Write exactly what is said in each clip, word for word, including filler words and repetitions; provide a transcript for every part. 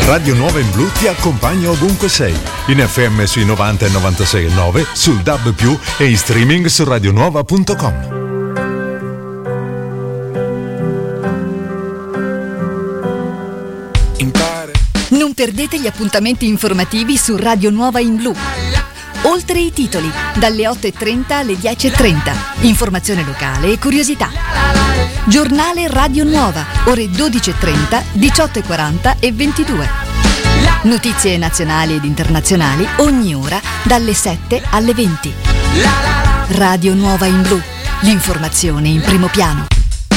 Radio Nuova in Blu ti accompagna ovunque sei, in F M sui novanta e novantasei e nove, sul D A B più, e in streaming su radionuova punto com. Non perdete gli appuntamenti informativi su Radio Nuova in Blu. Oltre i titoli, dalle otto e trenta alle dieci e trenta. Informazione locale e curiosità. Giornale Radio Nuova, ore dodici e trenta, diciotto e quaranta e ventidue. Notizie nazionali ed internazionali ogni ora dalle sette alle venti. Radio Nuova in Blu, l'informazione in primo piano.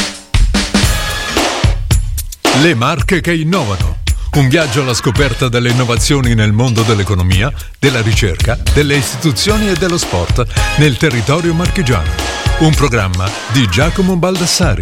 Le marche che innovano. Un viaggio alla scoperta delle innovazioni nel mondo dell'economia, della ricerca, delle istituzioni e dello sport nel territorio marchigiano. Un programma di Giacomo Baldassari.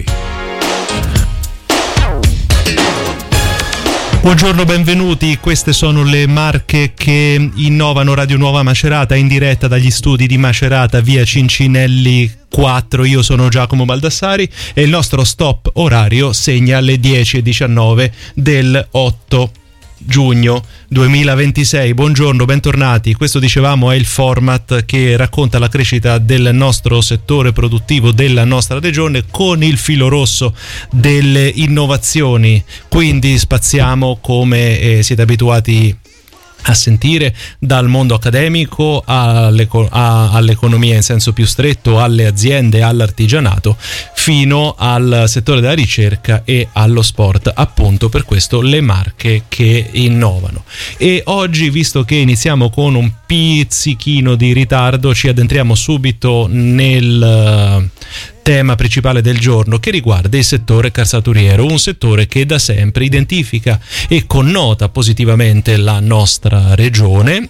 Buongiorno, benvenuti. Queste sono le marche che innovano. Radio Nuova Macerata, in diretta dagli studi di Macerata, via Cincinelli quattro. Io sono Giacomo Baldassari e il nostro stop orario segna le dieci e diciannove del otto giugno duemilaventisei. Buongiorno, bentornati. Questo, dicevamo, è il format che racconta la crescita del nostro settore produttivo della nostra regione con il filo rosso delle innovazioni. Quindi spaziamo, come eh, siete abituati a sentire, dal mondo accademico all'eco- a, all'economia in senso più stretto, alle aziende, all'artigianato, fino al settore della ricerca e allo sport. Appunto, per questo le marche che innovano. E oggi, visto che iniziamo con un pizzichino di ritardo, ci addentriamo subito nel tema principale del giorno, che riguarda il settore calzaturiero, un settore che da sempre identifica e connota positivamente la nostra regione,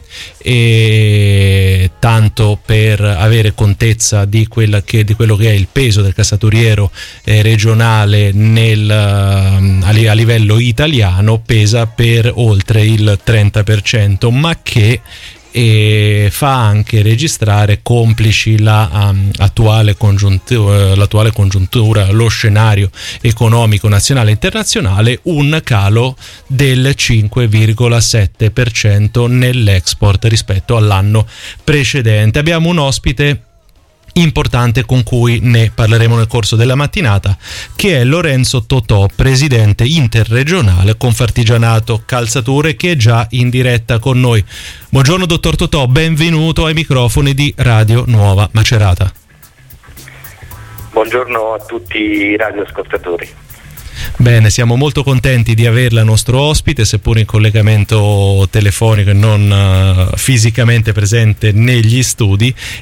e tanto per avere contezza di, quella che, di quello che è il peso del calzaturiero eh, regionale nel, a livello italiano, pesa per oltre il trenta per cento, ma che e fa anche registrare, complici la um, attuale congiuntura, l'attuale congiuntura, lo scenario economico nazionale e internazionale, un calo del cinque virgola sette per cento nell'export rispetto all'anno precedente. Abbiamo un ospite importante con cui ne parleremo nel corso della mattinata, che è Lorenzo Totò, presidente interregionale Confartigianato Calzature, che è già in diretta con noi. Buongiorno dottor Totò, benvenuto ai microfoni di Radio Nuova Macerata. Buongiorno a tutti i radioascoltatori. Bene, siamo molto contenti di averla nostro ospite, seppur in collegamento telefonico e non uh, fisicamente presente negli studi,